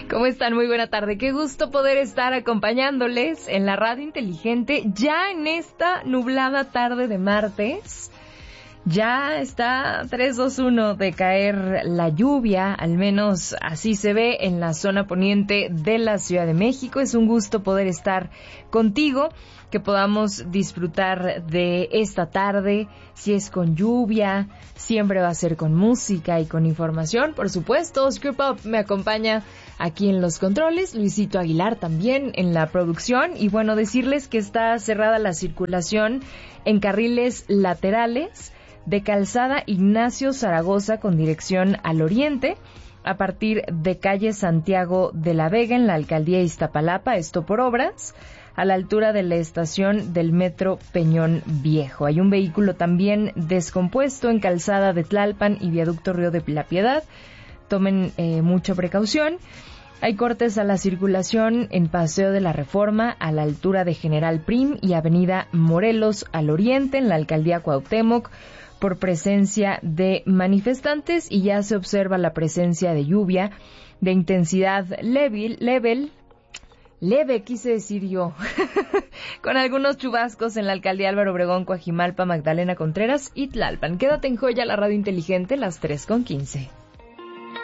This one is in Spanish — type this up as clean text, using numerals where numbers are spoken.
¿Cómo están? Muy buena tarde. Qué gusto poder estar acompañándoles en la radio inteligente ya en esta nublada tarde de martes. Ya está 3-2-1 de caer la lluvia, al menos así se ve en la zona poniente de la Ciudad de México. Es un gusto poder estar contigo, que podamos disfrutar de esta tarde. Si es con lluvia, siempre va a ser con música y con información. Por supuesto, Oscar Pop me acompaña aquí en los controles, Luisito Aguilar también en la producción. Y bueno, decirles que está cerrada la circulación en carriles laterales de Calzada Ignacio Zaragoza con dirección al oriente, a partir de calle Santiago de la Vega en la alcaldía Iztapalapa, esto por obras, a la altura de la estación del metro Peñón Viejo. Hay un vehículo también descompuesto en Calzada de Tlalpan y viaducto Río de la Piedad. Tomen mucha precaución. Hay cortes a la circulación en Paseo de la Reforma a la altura de General Prim y Avenida Morelos al oriente en la alcaldía Cuauhtémoc, por presencia de manifestantes, y ya se observa la presencia de lluvia de intensidad leve, quise decir yo, con algunos chubascos en la alcaldía Álvaro Obregón, Coajimalpa, Magdalena Contreras y Tlalpan. Quédate en Joya, la radio inteligente, las 3:15.